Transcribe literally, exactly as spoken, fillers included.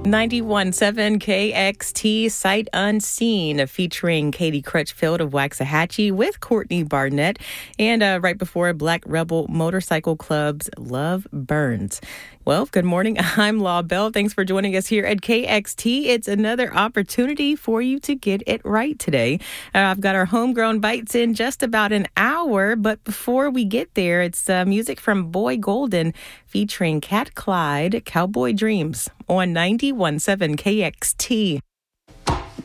ninety-one point seven K X T, Sight Unseen, featuring Katie Crutchfield of Waxahachie with Courtney Barnett. And uh, right before, Black Rebel Motorcycle Club's Love Burns. Well, good morning. I'm Law Bell. Thanks for joining us here at K X T. It's another opportunity for you to get it right today. Uh, I've got our homegrown bites in just about an hour, but before we get there, it's uh, music from Boy Golden featuring Cat Clyde, Cowboy Dreams on ninety-one point seven K X T.